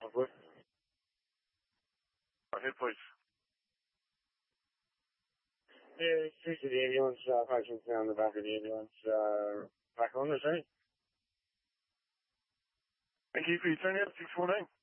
Possibly. Who, please? Yeah, speak to the ambulance, patient's down the back of the ambulance, back on the scene. Thank you for your turn out, 649.